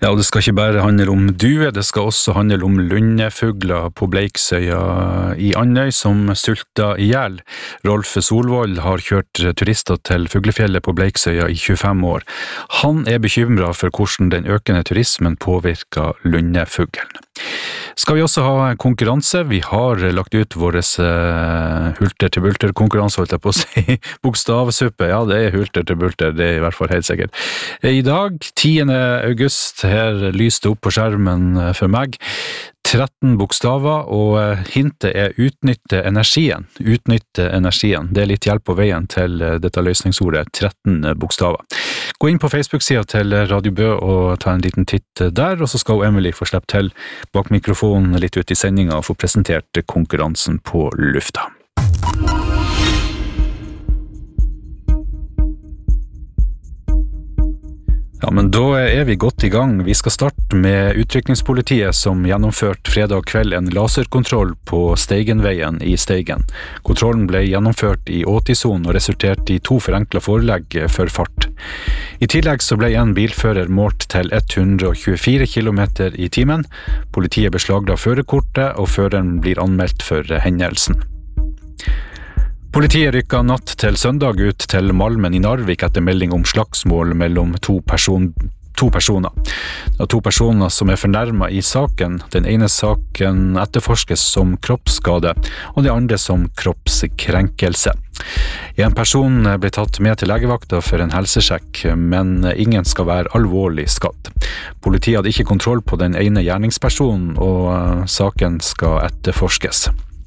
Ja, det skal ikke bare handle om duer, det skal også handle om lundefugler på Bleiksøya i Andøy som sulter ihjel. Rolf Solvold har kjørt turister til fuglefjellet på Bleiksøya i 25 år. Han er bekymret for hvordan den økende turismen påvirker lundefuglen. Skal vi også ha konkurranse? Vi har lagt ut våres hulter til bulter konkurranse, holdt jeg på å si. Bokstavsuppe, ja det er hulter til bulter, det er i hvert fall helt sikkert. I dag, 10. august, her lyste opp på skjermen for meg 13 bokstaver, og hintet er utnytte energien. Utnytte energien. Det er litt hjelp på veien til dette løsningsordet, 13 bokstaver. Gå inn på Facebook-siden til Radio Bø og ta en liten titt der, og så skal Emily få slippe til bak mikrofonen litt ut i sendingen og få presentert konkurransen på lufta. Ja, men da er vi godt i gang. Vi skal starte med utrykningspolitiet som gjennomførte fredag kveld en laserkontroll på Steigenveien i Steigen. Kontrollen ble gjennomført i 80-sonen og resulterte i 2 forenklet forelegg for fart. I tillegg så ble en bilfører målt til 124 km i timen. Politiet beslagla førerkortet, og føreren blir anmeldt for hendelsen. Politiet rykket natt til søndag ut til Malmen i Narvik etter melding om slagsmål mellom to personer. Det er 2 personer som er fornærmet i saken. Den ene saken etterforskes som kroppsskade, og det andre som kroppskrenkelse. En person ble tatt med til legevakta for en helsesjekk, men ingen skal være alvorlig skadd. Politiet hadde ikke kontroll på den ene gjerningspersonen, og saken skal etterforskes.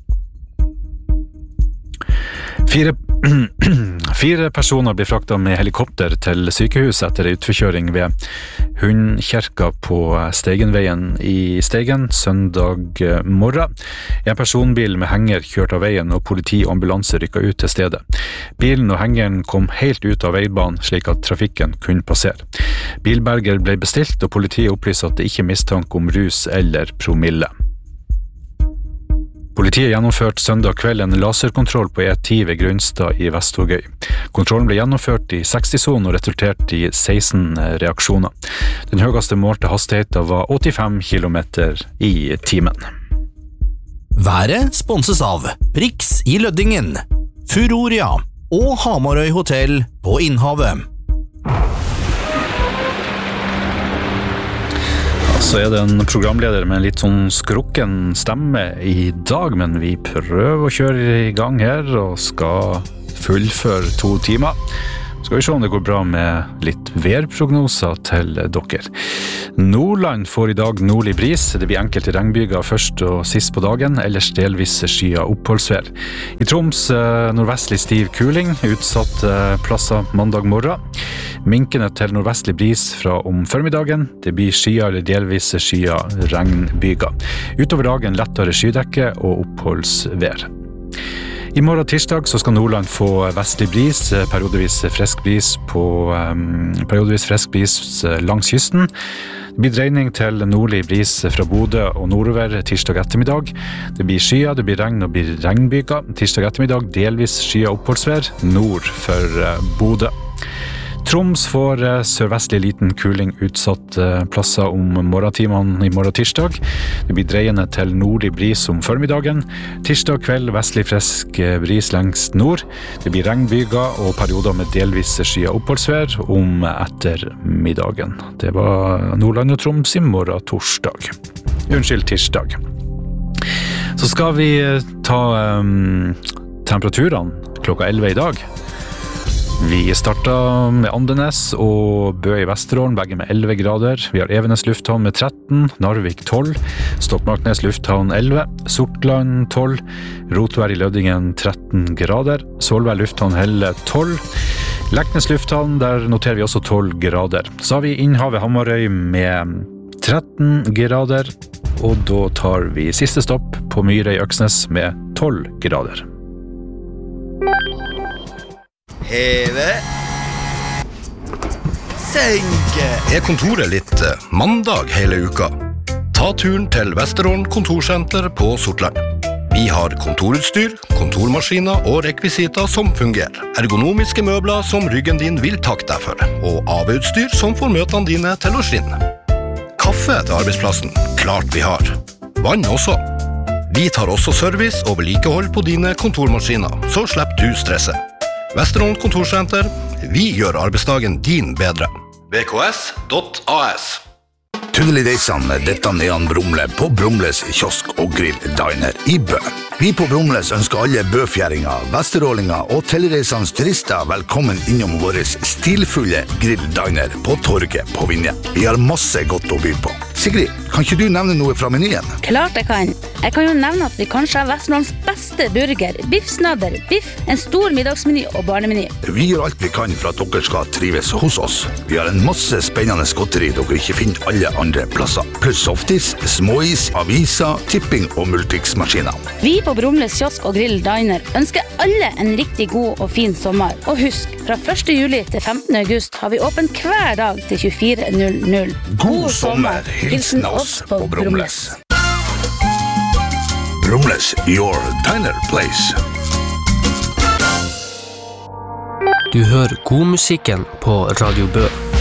4 personer ble fraktet med helikopter til sykehus etter utforkjøring ved Hundkirka på Steigenveien i Steigen søndag morgen. En personbil med henger kjørte av veien, og politi og ambulanse rykket ut til stedet. Bilen og hengeren kom helt ut av veibanen slik at trafikken kunne passere. Bilberger ble bestilt, og politiet opplyser at det ikke er mistanke om rus eller promille. Politiet gjennomførte søndag kveld en laserkontroll på E10 ved Grønstad i Vestvågøy. Kontrollen ble gjennomført i 60-sonen og resulterte i 16 reaksjoner. Den høyeste målte hastigheten var 85 km i timen. Været sponses av Prix i Løddingen, Furoria og Hamarøy Hotel på Innhavet. Så er det en programleder med en litt sånn skrukken stemme i dag, men vi prøver å kjøre i gang her og skal fullføre 2 timer. Skal vi se om det går bra med litt værprognoser til dere. Nordland får i dag nordlig bris. Det blir enkelte regnbyger først og sist på dagen, ellers delvis skyet oppholdsvær. I Troms nordvestlig stiv kuling, utsatt plasser mandag morgen. Minkende til nordvestlig bris fra om formiddagen. Det blir skyet eller delvis skyet regnbyger. Utover dagen lettere skydekke og oppholdsvær. I morgen tirsdag så skal Nordland få vestlig bris, periodevis frisk bris langs kysten. Det blir dreining til nordlig bris fra Bodø og nordover tirsdag ettermiddag. Det blir skyet, det blir regn og blir regnbyger. Tirsdag ettermiddag delvis skyet oppholdsvær nord for Bodø. Troms får sørvestlig liten kuling utsatt plasser om morgentimene i morgen tirsdag. Det blir dreiende til nordlig bris om formiddagen. Tirsdag kveld vestlig frisk bris lengst nord. Det blir regnbyger og perioder med delvis skyet oppholdsvær om ettermiddagen. Det var Nordland og Troms i morgen tirsdag. Så skal vi ta temperaturene klokka 11 i dag. Vi startet med Andenes og Bø i Vesterålen, begge med 11 grader. Vi har Evenes lufthavn med 13, Narvik 12, Stokmarknes lufthavn 11, Sortland 12, Rotvær i Løddingen 13 grader, Solvær lufthavn Helle 12, Leknes lufthavn, der noterer vi også 12 grader. Så har vi Innhavet Hamarøy med 13 grader, og da tar vi siste stopp på Myre i Øksnes med 12 grader. Heve. Senke. Er kontoret litt mandag hele uka? Ta turen til Vesterålen kontorsenter på Sortland. Vi har kontorutstyr, kontormaskiner og rekvisiter som fungerer. Ergonomiske møbler som ryggen din vil takke deg for, og AV-utstyr som får møtene dine til å skinne. kaffe til arbeidsplassen? Klart vi har. Vann også. Vi tar også service og vedlikehold på dine kontormaskiner, så slipper du stresset. Vesterålen Kontorsenter, vi gjør arbeidsdagen din bedre. vks.as. Tunnelig deisan, dette Jan Brumle på Brumles kiosk og grill diner i Bø. Vi på Brumles ønsker alle bøfjæringer, vesterålinger og tilreisende turister velkommen innom vår stilfulle grill diner på Torget på Vinje. Vi har masse godt å by på. Sigrid, kan ikke du nevne noe fra menyen? Klart jeg kan. Jeg kan jo nevne at vi kanskje har Vesterålens beste burger, biffsnadder, biff, en stor middagsmeny og barnemeny. Vi gjør alt vi kan for at dere skal trives hos oss. Vi har en masse spennende godteri dere ikke finner alle andre plasser. Pluss softis, småis, aviser, tipping og multiksmaskiner. Vi på Brumles kiosk og grill diner ønsker alle en riktig god og fin sommer. Og husk, fra 1. juli til 15. august har vi åpent hver dag til 24:00. God sommer, hilsen oss på Brumles. Brumles, your diner place. Du hører god musikken på Radio Bø.